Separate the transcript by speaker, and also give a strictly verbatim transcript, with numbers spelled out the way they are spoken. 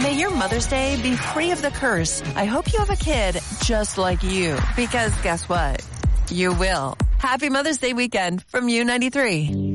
Speaker 1: May your Mother's Day be free of the curse. I hope you have a kid just like you. Because guess what? You will. Happy Mother's Day weekend from U ninety-three.